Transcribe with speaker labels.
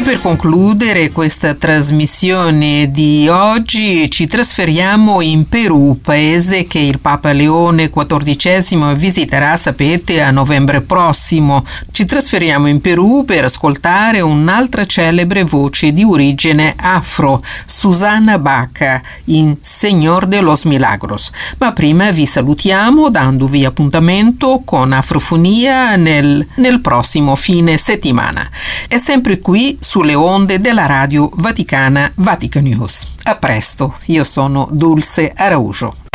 Speaker 1: Per concludere questa trasmissione di oggi ci trasferiamo in Perù, paese che il Papa Leone XIV visiterà, sapete, a novembre prossimo. Ci trasferiamo in Perù per ascoltare un'altra celebre voce di origine afro, Susana Baca, in Señor de los Milagros. Ma prima vi salutiamo dandovi appuntamento con Afrofonia nel prossimo fine settimana. È sempre qui sulle onde della radio vaticana Vatican News. A presto, io sono Dulce Araujo.